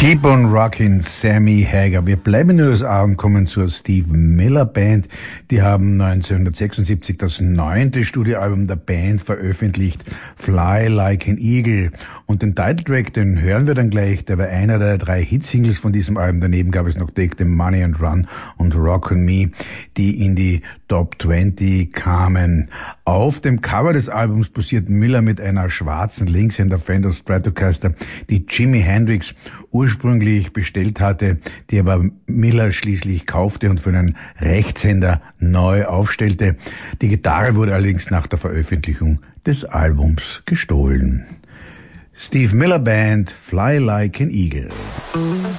Keep on Rockin', Sammy Hagar. Wir bleiben in den USA und kommen zur Steve Miller Band. Die haben 1976 das 9. Studioalbum der Band veröffentlicht, Fly Like an Eagle. Und den Titeltrack, den hören wir dann gleich, der war einer der 3 Hitsingles von diesem Album. Daneben gab es noch Take the Money and Run und Rock on Me, die in die Top 20 kamen. Auf dem Cover des Albums posiert Miller mit einer schwarzen Linkshänder Fender Stratocaster, die Jimi Hendrix ursprünglich bestellt hatte, die aber Miller schließlich kaufte und für einen Rechtshänder neu aufstellte. Die Gitarre wurde allerdings nach der Veröffentlichung des Albums gestohlen. Steve Miller Band, Fly Like an Eagle.